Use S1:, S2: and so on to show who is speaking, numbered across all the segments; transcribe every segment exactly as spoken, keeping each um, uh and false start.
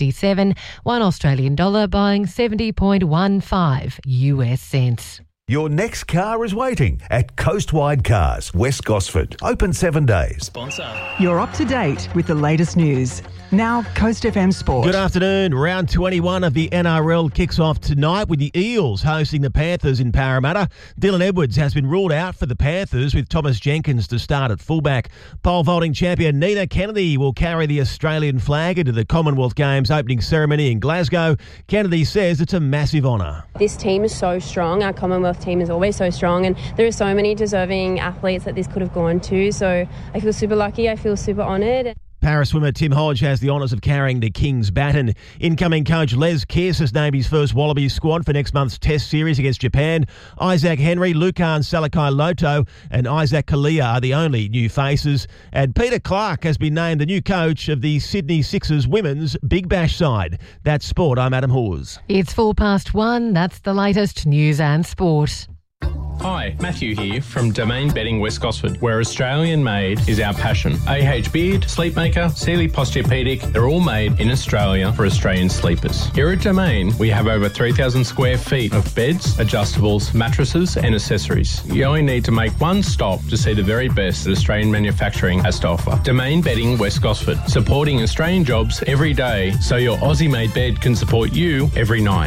S1: seven, one Australian dollar buying seventy point one five U S cents.
S2: Your next car is waiting at Coastwide Cars, West Gosford. Open seven days.
S3: Sponsor.
S4: You're up to date with the latest news. Now, Coast F M Sport.
S5: Good afternoon. Round twenty-one of the N R L kicks off tonight with the Eels hosting the Panthers in Parramatta. Dylan Edwards has been ruled out for the Panthers with Thomas Jenkins to start at fullback. Pole vaulting champion Nina Kennedy will carry the Australian flag into the Commonwealth Games opening ceremony in Glasgow. Kennedy says it's a massive honour.
S6: This team is so strong. Our Commonwealth team is always so strong, and there are so many deserving athletes that this could have gone to. So I feel super lucky. I feel super honoured.
S5: Para swimmer Tim Hodge has the honours of carrying the King's baton. Incoming coach Les Kearse has named his first Wallabies squad for next month's Test series against Japan. Isaac Henry, Lukan Salakai-Loto and Isaac Kalia are the only new faces. And Peter Clark has been named the new coach of the Sydney Sixers women's Big Bash side. That's sport. I'm Adam Hawes.
S1: It's four past one. That's the latest news and sport.
S3: Hi, Matthew here from Domain Bedding West Gosford, where Australian made is our passion. A H Beard, Sleepmaker, Sealy Posturepedic, they're all made in Australia for Australian sleepers. Here at Domain, we have over three thousand square feet of beds, adjustables, mattresses and accessories. You only need to make one stop to see the very best that Australian manufacturing has to offer. Domain Bedding West Gosford, supporting Australian jobs every day so your Aussie-made bed can support you every night.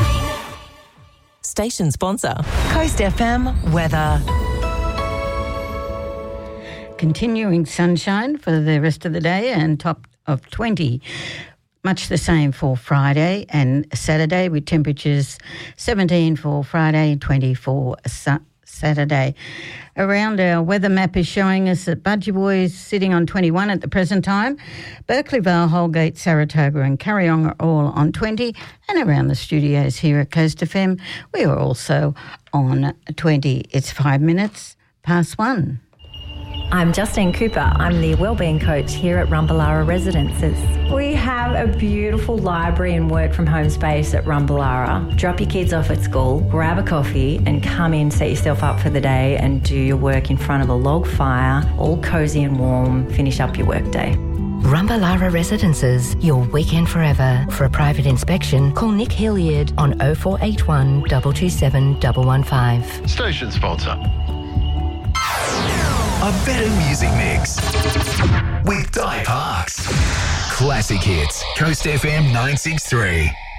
S7: Station sponsor, Coast F M weather.
S8: Continuing sunshine for the rest of the day and top of twenty. Much the same for Friday and Saturday with temperatures seventeen for Friday, twenty for su- Saturday. Around our weather map is showing us that Budgie is sitting on twenty-one at the present time. Berkeley Vale, Holgate, Saratoga and Curryong are all on twenty. And around the studios here at Coast F M, we are also on twenty. It's five minutes past one.
S9: I'm Justine Cooper. I'm the Wellbeing Coach here at Rumballara Residences. We have a beautiful library and work from home space at Rumballara. Drop your kids off at school, grab a coffee and come in, set yourself up for the day and do your work in front of a log fire, all cosy and warm, finish up your workday.
S10: Rumballara Residences, your weekend forever. For a private inspection, call Nick Hilliard on oh four eight one, two two seven, one one five.
S11: Station sponsor. A better music mix with Di Parks. Classic hits. Coast F M nine six three.